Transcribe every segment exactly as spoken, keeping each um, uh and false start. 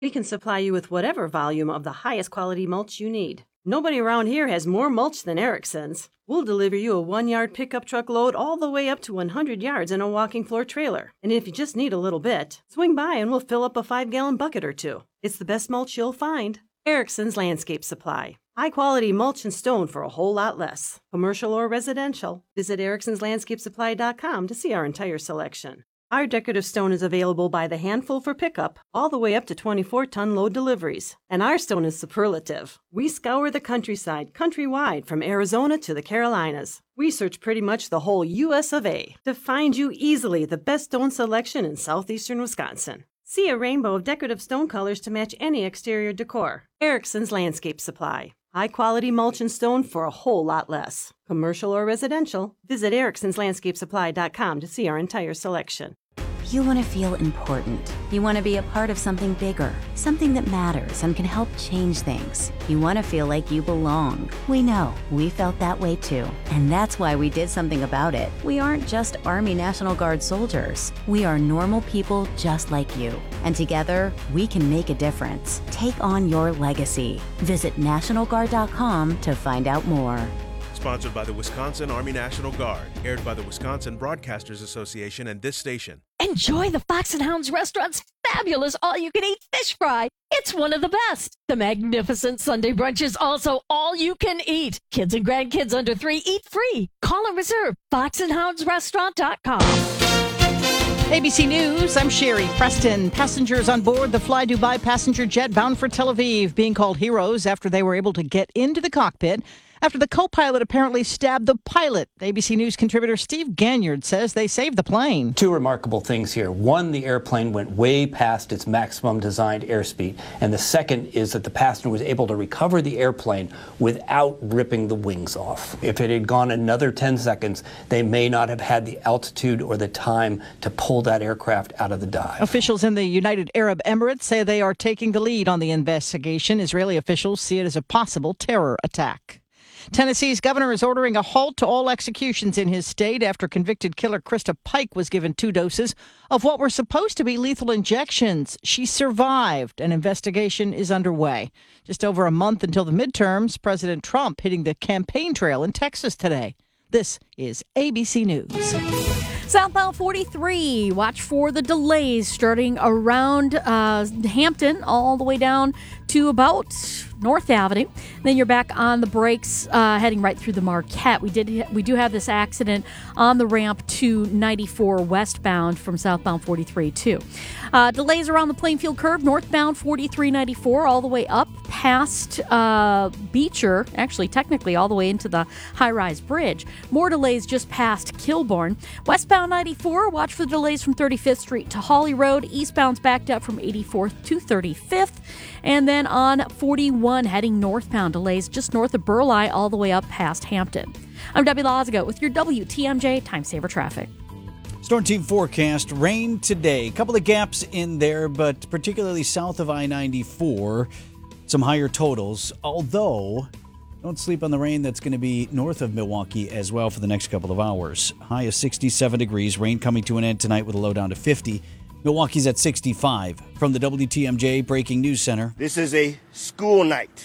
We can supply you with whatever volume of the highest quality mulch you need. Nobody around here has more mulch than Erickson's. We'll deliver you a one-yard pickup truck load all the way up to one hundred yards in a walking floor trailer. And if you just need a little bit, swing by and we'll fill up a five-gallon bucket or two. It's the best mulch you'll find. Erickson's Landscape Supply. High-quality mulch and stone for a whole lot less. Commercial or residential. Visit ericksons landscape supply dot com to see our entire selection. Our decorative stone is available by the handful for pickup, all the way up to twenty-four ton load deliveries. And our stone is superlative. We scour the countryside, countrywide, from Arizona to the Carolinas. We search pretty much the whole U S of A to find you easily the best stone selection in southeastern Wisconsin. See a rainbow of decorative stone colors to match any exterior decor. Erickson's Landscape Supply. High-quality mulch and stone for a whole lot less. Commercial or residential, visit ericksons landscape supply dot com to see our entire selection. You want to feel important. You want to be a part of something bigger, something that matters and can help change things. You want to feel like you belong. We know. We felt that way too. And that's why we did something about it. We aren't just Army National Guard soldiers. We are normal people just like you. And together, we can make a difference. Take on your legacy. Visit national guard dot com to find out more. Sponsored by the Wisconsin Army National Guard. Aired by the Wisconsin Broadcasters Association and this station. Enjoy the Fox and Hounds restaurant's fabulous all-you-can-eat fish fry. It's one of the best. The magnificent Sunday brunch is also all-you-can-eat. Kids and grandkids under three eat free. Call and reserve fox and hounds restaurant dot com. A B C News, I'm Sherry Preston. Passengers on board the Fly Dubai passenger jet bound for Tel Aviv being called heroes after they were able to get into the cockpit after the co-pilot apparently stabbed the pilot. A B C News contributor Steve Ganyard says they saved the plane. Two remarkable things here. One, the airplane went way past its maximum designed airspeed. And the second is that the passenger was able to recover the airplane without ripping the wings off. If it had gone another ten seconds, they may not have had the altitude or the time to pull that aircraft out of the dive. Officials in the United Arab Emirates say they are taking the lead on the investigation. Israeli officials see it as a possible terror attack. Tennessee's governor is ordering a halt to all executions in his state after convicted killer Krista Pike was given two doses of what were supposed to be lethal injections. She survived. An investigation is underway. Just over a month until the midterms, President Trump hitting the campaign trail in Texas today. This is A B C News. Southbound forty-three, watch for the delays starting around uh, Hampton all the way down to about North Avenue. Then you're back on the brakes uh, heading right through the Marquette. We did we do have this accident on the ramp to ninety-four westbound from southbound forty-three too. Uh, delays around the Plainfield curve, northbound forty-three ninety-four all the way up past uh, Beecher, actually technically all the way into the high-rise bridge. More delays just past Kilbourne. Westbound ninety-four, watch for the delays from thirty-fifth Street to Hawley Road. Eastbound's backed up from eighty-fourth to thirty-fifth. And then on forty-one, heading northbound, delays just north of Burleigh all the way up past Hampton. I'm Debbie Lazago with your W T M J Time Saver Traffic. Storm team forecast, rain today. A couple of gaps in there, but particularly south of I ninety-four, some higher totals. Although, don't sleep on the rain that's going to be north of Milwaukee as well for the next couple of hours. High of sixty-seven degrees, rain coming to an end tonight with a low down to fifty. Milwaukee's at sixty-five. From the W T M J Breaking News Center. This is a school night.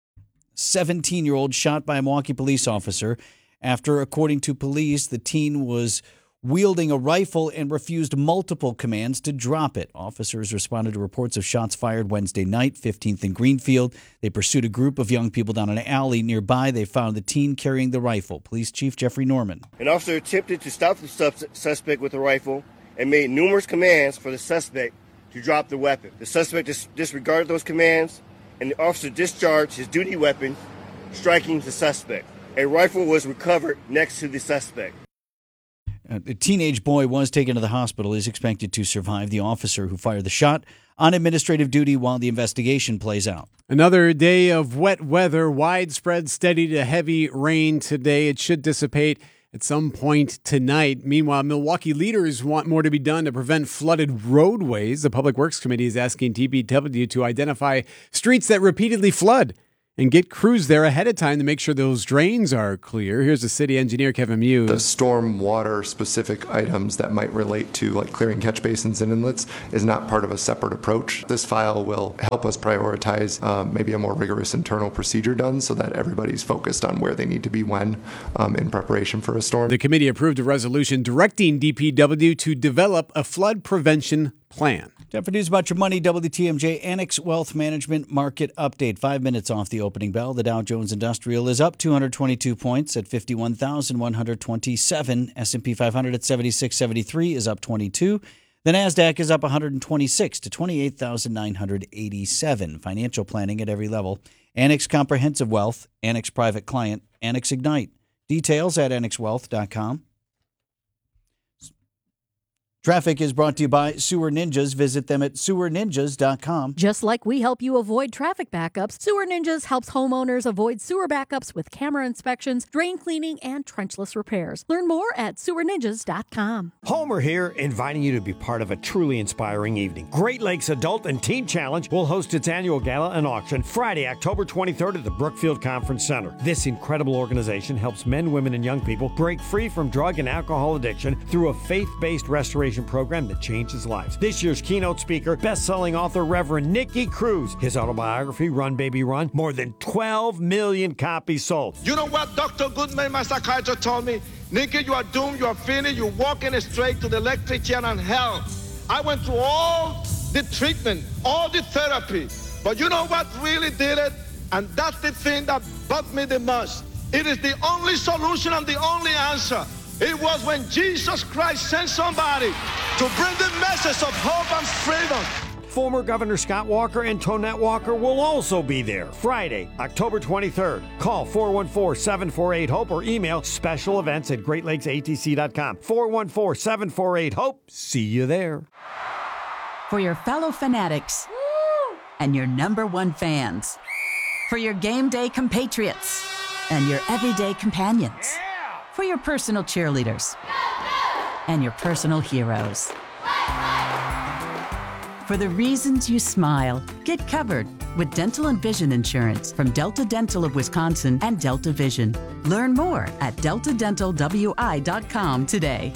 seventeen-year-old shot by a Milwaukee police officer after, according to police, the teen was wielding a rifle and refused multiple commands to drop it. Officers responded to reports of shots fired Wednesday night, fifteenth and Greenfield. They pursued a group of young people down an alley nearby. They found the teen carrying the rifle. Police Chief Jeffrey Norman. An officer attempted to stop the sus- suspect with a rifle and made numerous commands for the suspect to drop the weapon. The suspect dis- disregarded those commands, and the officer discharged his duty weapon, striking the suspect. A rifle was recovered next to the suspect. Uh, the teenage boy was taken to the hospital, is expected to survive. The officer who fired the shot on administrative duty while the investigation plays out. Another day of wet weather, widespread steady to heavy rain today. It should dissipate at some point tonight. Meanwhile, Milwaukee leaders want more to be done to prevent flooded roadways. The Public Works Committee is asking D P W to identify streets that repeatedly flood. and get crews there ahead of time to make sure those drains are clear. Here's the city engineer, Kevin Muse. The storm water specific items that might relate to like clearing catch basins and inlets is not part of a separate approach. This file will help us prioritize um, maybe a more rigorous internal procedure done so that everybody's focused on where they need to be when um, in preparation for a storm. The committee approved a resolution directing D P W to develop a flood prevention plan. Time for news about your money. W T M J Annex Wealth Management Market Update. Five minutes off the opening bell. The Dow Jones Industrial is up two hundred twenty-two points at fifty-one thousand one hundred twenty-seven. S and P five hundred at seventy-six seventy-three is up twenty-two. The NASDAQ is up one hundred twenty-six to twenty-eight thousand nine hundred eighty-seven. Financial planning at every level. Annex Comprehensive Wealth, Annex Private Client, Annex Ignite. Details at annex wealth dot com. Traffic is brought to you by Sewer Ninjas. Visit them at sewer ninjas dot com. Just like we help you avoid traffic backups, Sewer Ninjas helps homeowners avoid sewer backups with camera inspections, drain cleaning, and trenchless repairs. Learn more at sewer ninjas dot com. Homer here, inviting you to be part of a truly inspiring evening. Great Lakes Adult and Teen Challenge will host its annual gala and auction Friday, October twenty-third at the Brookfield Conference Center. This incredible organization helps men, women, and young people break free from drug and alcohol addiction through a faith-based restoration program that changes lives. This year's keynote speaker, best-selling author Reverend Nicky Cruz. His autobiography, Run Baby Run, more than twelve million copies sold. You know what Doctor Goodman, my psychiatrist, told me? Nicky, you are doomed, you are finished, you're walking straight to the electric chair and hell. I went through all the treatment, all the therapy, but you know what really did it? And that's the thing that bugged me the most. It is the only solution and the only answer. It was when Jesus Christ sent somebody to bring the message of hope and freedom. Former Governor Scott Walker and Tonette Walker will also be there Friday, October twenty-third. Call four one four, seven four eight, HOPE or email special events at great lakes a t c dot com. four one four, seven four eight, HOPE. See you there. For your fellow fanatics Woo! And your number one fans. For your game day compatriots and your everyday companions. Yeah! For your personal cheerleaders and your personal heroes. For the reasons you smile, get covered with dental and vision insurance from Delta Dental of Wisconsin and Delta Vision. Learn more at delta dental w i dot com today.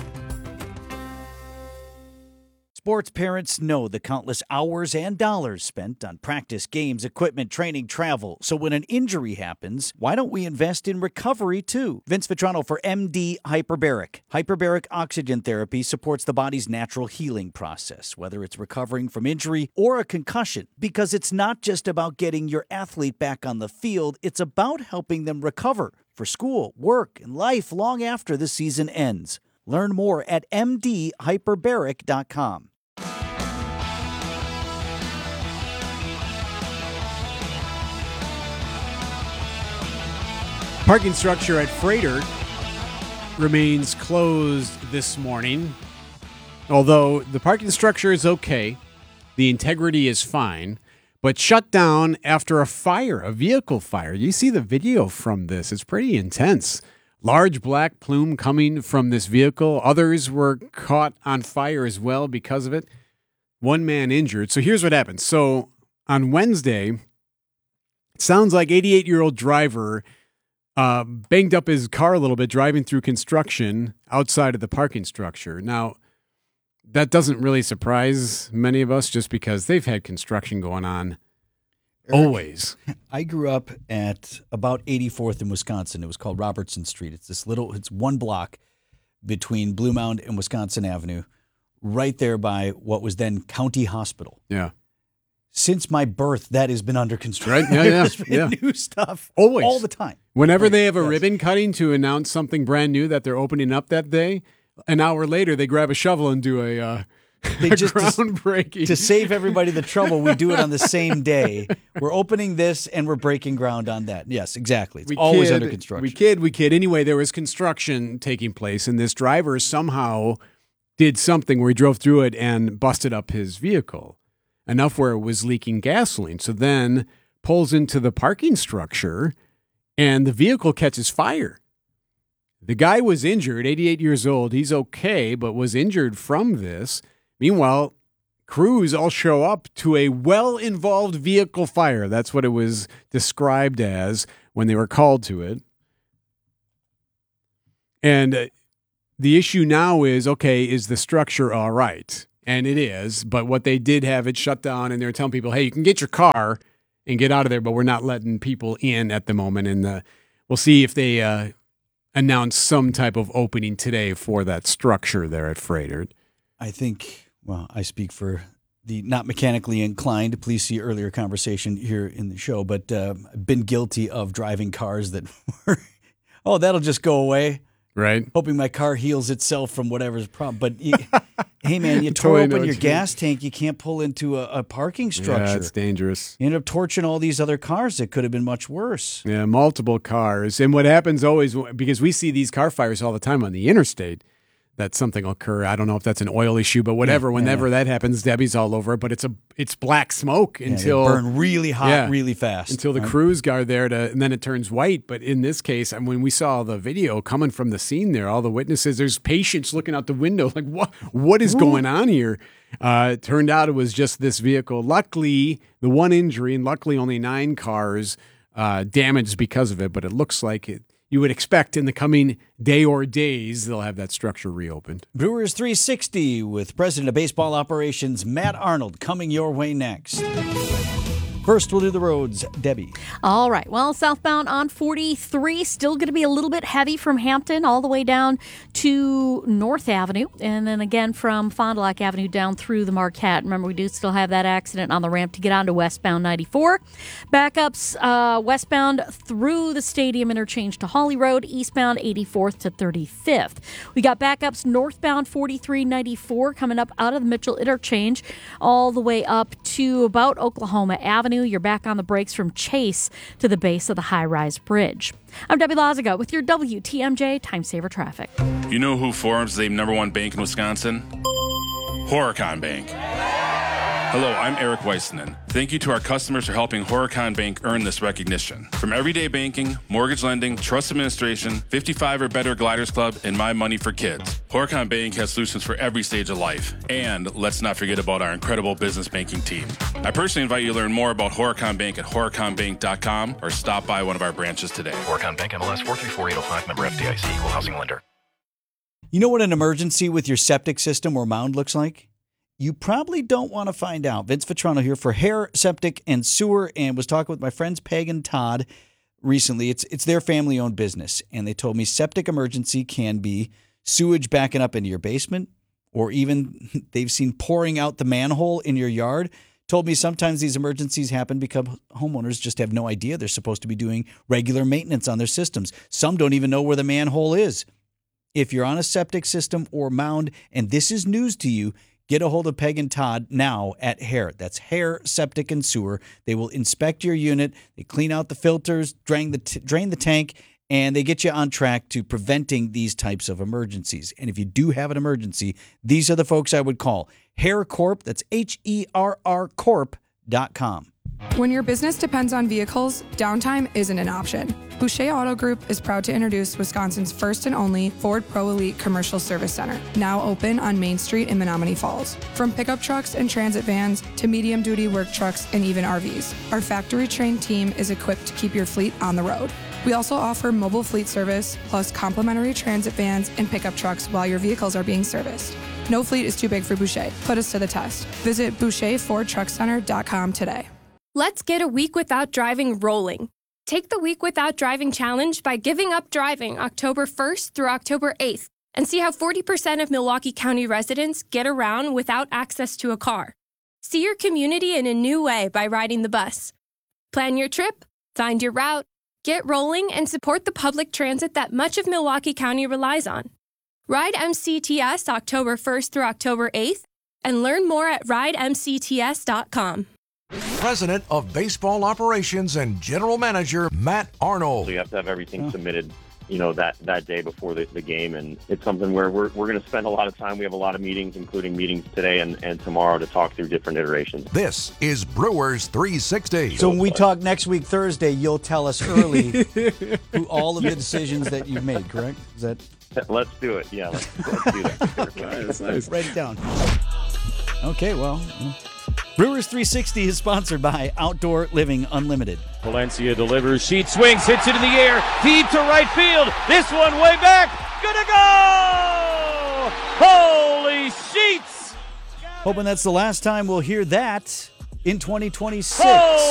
Sports parents know the countless hours and dollars spent on practice, games, equipment, training, travel. So when an injury happens, why don't we invest in recovery too? Vince Vitrano for M D Hyperbaric. Hyperbaric oxygen therapy supports the body's natural healing process, whether it's recovering from injury or a concussion, because it's not just about getting your athlete back on the field, it's about helping them recover for school, work, and life long after the season ends. Learn more at m d hyperbaric dot com. Parking structure at Freighter remains closed this morning. Although the parking structure is okay, the integrity is fine, but shut down after a fire, a vehicle fire. You see the video from this. It's pretty intense. Large black plume coming from this vehicle. Others were caught on fire as well because of it. One man injured. So here's what happened. So on Wednesday, it sounds like eighty-eight-year-old driver Uh, banged up his car a little bit driving through construction outside of the parking structure. Now, that doesn't really surprise many of us just because they've had construction going on Eric, always. I grew up at about eighty-fourth in Wisconsin. It was called Robertson Street. It's this little, it's one block between Blue Mound and Wisconsin Avenue, right there by what was then County Hospital. Yeah. Since my birth, that has been under construction. Right? Yeah, yeah. There's been yeah. new stuff Always. all the time. Whenever Right. they have a Yes. ribbon cutting to announce something brand new that they're opening up that day, an hour later they grab a shovel and do a, uh, They a just groundbreaking. To save everybody the trouble, we do it on the same day. We're opening this and we're breaking ground on that. Yes, exactly. It's We always kid, under construction. We kid, we kid. Anyway, there was construction taking place, and this driver somehow did something where he drove through it and busted up his vehicle enough where it was leaking gasoline. So then pulls into the parking structure, and the vehicle catches fire. The guy was injured, eighty-eight years old. He's okay, but was injured from this. Meanwhile, crews all show up to a well-involved vehicle fire. That's what it was described as when they were called to it. And uh, the issue now is, okay, is the structure all right? And it is, but what they did have it shut down, and they were telling people, hey, you can get your car and get out of there, but we're not letting people in at the moment. And uh, we'll see if they uh, announce some type of opening today for that structure there at Freighter. I think, well, I speak for the not mechanically inclined. Please see earlier conversation here in the show, but uh, I've been guilty of driving cars that were, oh, that'll just go away. Right. Hoping my car heals itself from whatever's problem. But, you, hey, man, you Totally tore know open what your you gas tank. You can't pull into a, a parking structure. Yeah, it's dangerous. You end up torching all these other cars that could have been much worse. Yeah, multiple cars. And what happens always, because we see these car fires all the time on the interstate, that something will occur. I don't know if that's an oil issue, but whatever. Yeah, Whenever yeah. that happens, Debbie's all over it. But it's a it's black smoke Yeah, they until burn really hot, yeah, really fast. until the right? crews are there to, and then it turns white. But in this case, and when we saw the video coming from the scene, there, all the witnesses, there's patients looking out the window, like what what is going on here? Uh, it turned out it was just this vehicle. Luckily, the one injury, and luckily only nine cars uh, damaged because of it. But it looks like it. You would expect in the coming day or days, they'll have that structure reopened. Brewers three sixty with President of Baseball Operations Matt Arnold coming your way next. First, we'll do the roads. Debbie. All right. Well, southbound on forty-three, still going to be a little bit heavy from Hampton all the way down to North Avenue. And then again from Fond du Lac Avenue down through the Marquette. Remember, we do still have that accident on the ramp to get onto westbound ninety-four. Backups uh, westbound through the Stadium Interchange to Holly Road, eastbound eighty-fourth to thirty-fifth. We got backups northbound forty-three ninety-four coming up out of the Mitchell Interchange all the way up to about Oklahoma Avenue. You're back on the brakes from Chase to the base of the high-rise bridge. I'm Debbie Lazaga with your W T M J Time Saver Traffic. You know who forms the number one bank in Wisconsin? Horicon Bank. Hello, I'm Eric Weissman. Thank you to our customers for helping Horicon Bank earn this recognition. From everyday banking, mortgage lending, trust administration, fifty-five or better Gliders Club, and My Money for Kids, Horicon Bank has solutions for every stage of life. And let's not forget about our incredible business banking team. I personally invite you to learn more about Horicon Bank at horicon bank dot com or stop by one of our branches today. Horicon Bank, M L S four three four eight zero five, member F D I C, equal housing lender. You know what an emergency with your septic system or mound looks like? You probably don't want to find out. Vince Vitrano here for Hair, Septic, and Sewer, and was talking with my friends Peg and Todd recently. It's it's their family-owned business, and they told me septic emergency can be sewage backing up into your basement, or even they've seen pouring out the manhole in your yard. Told me sometimes these emergencies happen because homeowners just have no idea they're supposed to be doing regular maintenance on their systems. Some don't even know where the manhole is. If you're on a septic system or mound, and this is news to you, get a hold of Peg and Todd now at Hair. That's Hair, Septic, and Sewer. They will inspect your unit. They clean out the filters, drain the t- drain the tank, and they get you on track to preventing these types of emergencies. And if you do have an emergency, these are the folks I would call. Hair Corp, that's H E R R Corp dot com. When your business depends on vehicles, downtime isn't an option. Boucher Auto Group is proud to introduce Wisconsin's first and only Ford Pro Elite Commercial Service Center, now open on Main Street in Menominee Falls. From pickup trucks and transit vans to medium-duty work trucks and even R Vs, our factory-trained team is equipped to keep your fleet on the road. We also offer mobile fleet service, plus complimentary transit vans and pickup trucks while your vehicles are being serviced. No fleet is too big for Boucher. Put us to the test. Visit Boucher Ford Truck Center dot com today. Let's get a week without driving rolling. Take the Week Without Driving Challenge by giving up driving October first through October eighth and see how forty percent of Milwaukee County residents get around without access to a car. See your community in a new way by riding the bus. Plan your trip, find your route, get rolling, and support the public transit that much of Milwaukee County relies on. Ride M C T S October first through October eighth and learn more at ride m c t s dot com. President of Baseball Operations and General Manager Matt Arnold. So you have to have everything submitted, you know, that, that day before the, the game. And it's something where we're, we're going to spend a lot of time. We have a lot of meetings, including meetings today and, and tomorrow to talk through different iterations. This is Brewers three sixty. So when we talk next week, Thursday, you'll tell us early who all of the decisions that you've made, correct? Is that... Let's do it. Yeah, let's, let's do that. Okay. Nice, nice. Write it down. Okay, well, Brewers three sixty is sponsored by Outdoor Living Unlimited. Valencia delivers. Sheet swings, hits it in the air, deep to right field. This one way back. Gonna go! Holy Sheets! Hoping that's the last time we'll hear that in twenty twenty-six. Oh!